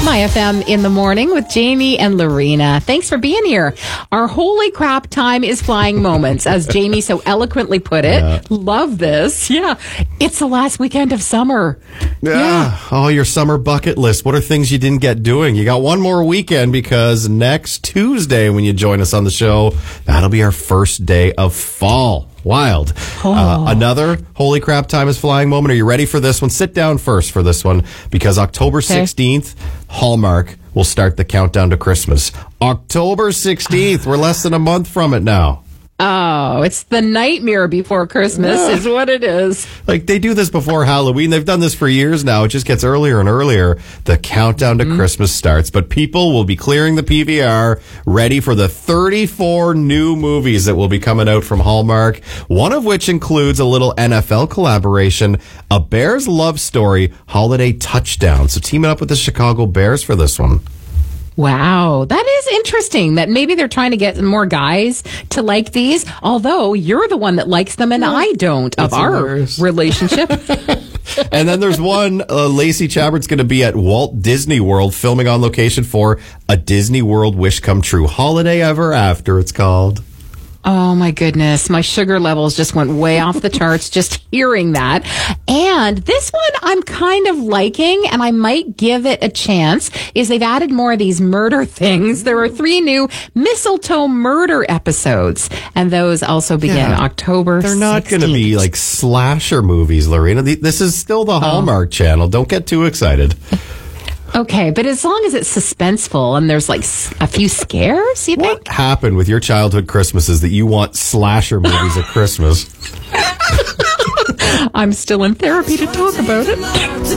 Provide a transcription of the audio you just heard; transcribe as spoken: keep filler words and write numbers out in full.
My F M in the morning with Jamie and Lorena. Thanks for being here. Our holy crap time is flying moments, as Jamie so eloquently put it. Yeah. Love this. Yeah. It's the last weekend of summer. Yeah. yeah. Oh, your summer bucket list. What are things you didn't get doing? You got one more weekend, because next Tuesday when you join us on the show, that'll be our first day of fall. Wild. Oh. Uh, another holy crap time is flying moment. Are you ready for this one? Sit down first for this one, because October sixteenth, Hallmark will start the countdown to Christmas. October sixteenth. We're less than a month from it now. Oh, it's the nightmare before Christmas yeah. is what it is. Like, they do this before Halloween. They've done this for years now. It just gets earlier and earlier. The countdown to mm-hmm. Christmas starts. But people will be clearing the P V R, ready for the thirty-four new movies that will be coming out from Hallmark, one of which includes a little N F L collaboration, a Bears love story, Holiday Touchdown. So teaming up with the Chicago Bears for this one. Wow, that is interesting that maybe they're trying to get more guys to like these, although you're the one that likes them and yeah. I don't of our hilarious. relationship. And then there's one, uh, Lacey Chabbert's going to be at Walt Disney World filming on location for a Disney World Wish Come True, Holiday Ever After it's called. Oh, my goodness. My sugar levels just went way off the charts just hearing that. And this one I'm kind of liking, and I might give it a chance, is they've added more of these murder things. There are three new Mistletoe murder episodes, and those also begin yeah, October They're not going to be like slasher movies, Lorena. This is still the Hallmark oh. Channel. Don't get too excited. Okay, but as long as it's suspenseful and there's like a few scares, you think? What happened with your childhood Christmases that you want slasher movies at Christmas? I'm still in therapy to talk about it.